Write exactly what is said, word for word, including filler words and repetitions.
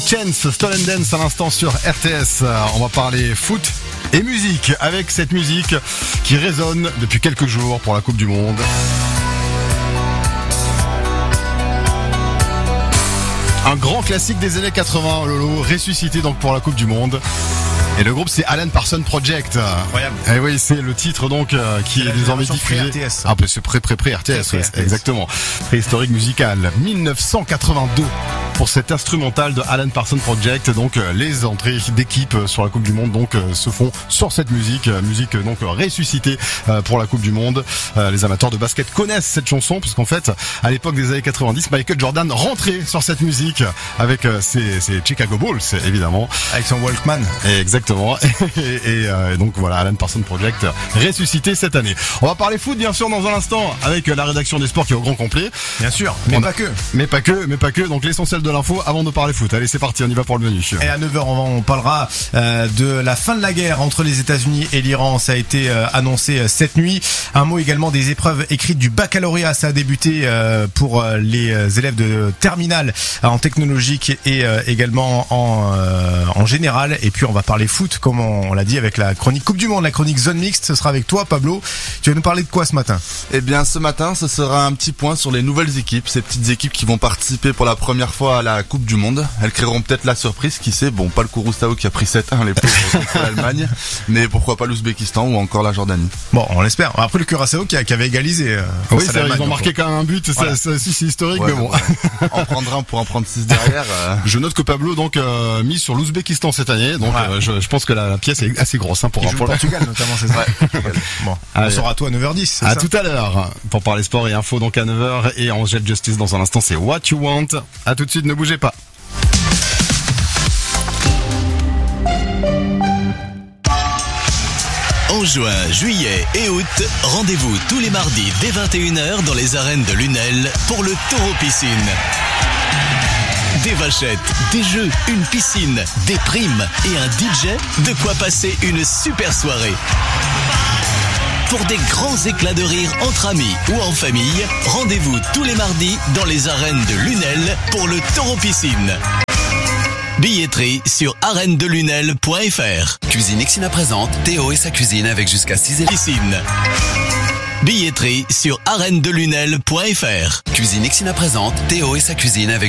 Chance, Stolen Dance à l'instant sur R T S. On va parler foot et musique avec cette musique qui résonne depuis quelques jours pour la Coupe du Monde. Un grand classique des années quatre-vingts, Lolo, ressuscité donc pour la Coupe du Monde. Et le groupe c'est Alan Parsons Project. Incroyable. Et oui, c'est le titre donc euh, qui est désormais diffusé. R T S. Ah, bah, c'est pré pré pré R T S, ouais, R T S. exactement. Préhistorique musical. dix-neuf cent quatre-vingt-deux pour cet instrumental de Alan Parsons Project. Donc euh, les entrées d'équipe sur la Coupe du Monde donc euh, se font sur cette musique, euh, musique euh, donc ressuscitée euh, pour la Coupe du Monde. Euh, les amateurs de basket connaissent cette chanson parce qu'en fait, à l'époque des années quatre-vingt-dix, Michael Jordan rentrait sur cette musique avec euh, ses, ses Chicago Bulls évidemment, avec son Walkman. Et exactement. Et, et, euh, et donc voilà, Alan Parsons Project ressuscité cette année. On va parler foot bien sûr dans un instant avec la rédaction des sports qui est au grand complet. Bien sûr, mais on pas a... que. Mais pas que, mais pas que. Donc l'essentiel de l'info avant de parler foot. Allez, c'est parti, on y va pour le menu. Et à neuf heures, on, on parlera euh, de la fin de la guerre entre les États-Unis et l'Iran. Ça a été euh, annoncé euh, cette nuit. Un mot également des épreuves écrites du baccalauréat. Ça a débuté euh, pour euh, les euh, élèves de terminale euh, en technologique et euh, également en euh, en général. Et puis on va parler foot, comme on, on l'a dit, avec la chronique Coupe du Monde, la chronique Zone Mixte. Ce sera avec toi, Pablo. Tu vas nous parler de quoi ce matin? Eh bien, ce matin, ce sera un petit point sur les nouvelles équipes, ces petites équipes qui vont participer pour la première fois à la Coupe du Monde. Elles créeront peut-être la surprise, qui sait. Bon, pas le Kourou qui a pris sept un, les pauvres, contre l'Allemagne, mais pourquoi pas l'Ouzbékistan ou encore la Jordanie. Bon, on l'espère. Après le Curaçao qui, qui avait égalisé. Euh, oui, c'est vrai, ils ont marqué quand même un but. Voilà. Ça, ça, si, c'est historique, ouais, mais bon. Ouais. En prendre un pour en prendre six derrière. Euh... Je note que Pablo donc euh, mis sur l'Ouzbékistan cette année, donc ouais. euh, je, je pense que la, la pièce est assez grosse hein, pour. Il joue pour le Portugal notamment, c'est ça. Ouais. Bon, allez. On sera à toi à neuf heures dix. À ça tout à l'heure pour parler sport et info donc à neuf heures et en Jet Justice dans un instant c'est What You Want. À tout de suite, ne bougez pas. En juin, juillet et août, rendez-vous tous les mardis dès vingt et une heures dans les arènes de Lunel pour le Taureau Piscine. Des vachettes, des jeux, une piscine, des primes et un D J, de quoi passer une super soirée. Pour des grands éclats de rire entre amis ou en famille, rendez-vous tous les mardis dans les arènes de Lunel pour le Taureau Piscine. Billetterie sur arène de lunel point f r. Cuisine Xina présente Théo et sa cuisine avec jusqu'à six élèves. Piscine. Billetterie sur arène de lunel point f r. Cuisine Xina présente Théo et sa cuisine avec